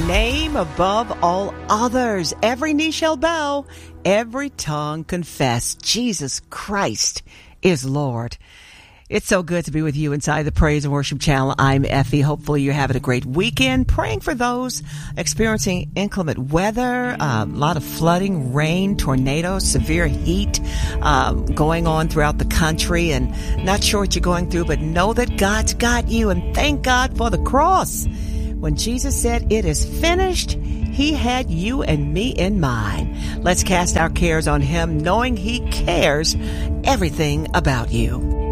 name above all others. Every knee shall bow, every tongue confess Jesus Christ is Lord. It's so good to be with you inside the Praise and Worship Channel. I'm Effie. Hopefully you're having a great weekend. Praying for those experiencing inclement weather, a lot of flooding, rain, tornadoes, severe heat going on throughout the country. And not sure what you're going through, but know that God's got you. And thank God for the cross. When Jesus said, "It is finished," He had you and me in mind. Let's cast our cares on Him, knowing He cares everything about you.